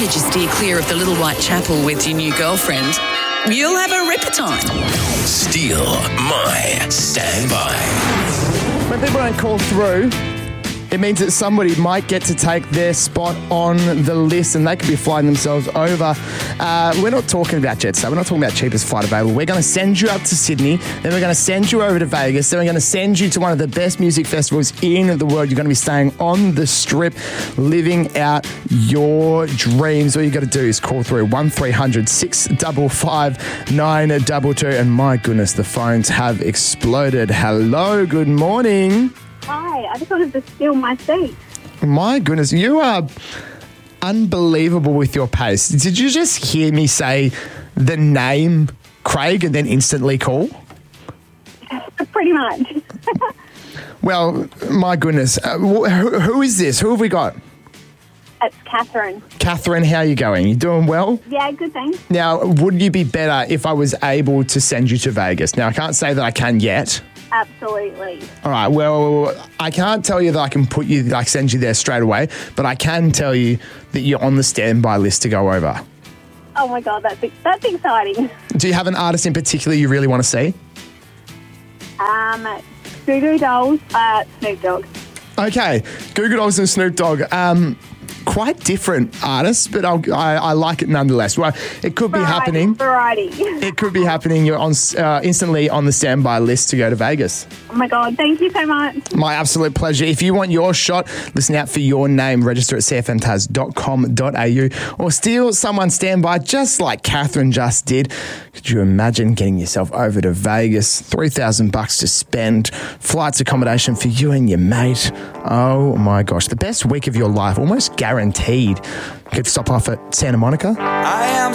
provided you steer clear of the Little White Chapel with your new girlfriend, you'll have a ripper time. Steal My Standby. When people don't call through, it means that somebody might get to take their spot on the list and they could be flying themselves over. We're not talking about Jetstar. We're not talking about cheapest flight available. We're going to send you up to Sydney, then we're going to send you over to Vegas, then we're going to send you to one of the best music festivals in the world. You're going to be staying on the Strip, living out your dreams. All you got to do is call through 1300 655 922. And my goodness, the phones have exploded. Hello, good morning. Hi, I just wanted to steal my seat. My goodness, you are unbelievable with your pace. Did you just hear me say the name Craig and then instantly call? Pretty much. Well, my goodness. Who is this? Who have we got? It's Catherine. Catherine, how are you going? You doing well? Yeah, good, thanks. Now, would you be better if I was able to send you to Vegas? Now, I can't say that I can yet. Absolutely. All right, well, I can't tell you that I can send you there straight away, but I can tell you that you're on the standby list to go over. Oh my God, that's exciting. Do you have an artist in particular you really want to see? Goo Goo Dolls, Snoop Dogg. Okay, Goo Goo Dolls and Snoop Dogg. Quite different artists, but I like it nonetheless. Well, it could be happening. Variety. It could be happening. You're on instantly on the standby list to go to Vegas. Oh my God, thank you so much. My absolute pleasure. If you want your shot, listen out for your name. Register at cfmtaz.com.au or steal someone's standby just like Catherine just did. Could you imagine getting yourself over to Vegas? $3,000 to spend, flights, accommodation for you and your mate. Oh my gosh, the best week of your life, almost guaranteed. You could stop off at Santa Monica. I am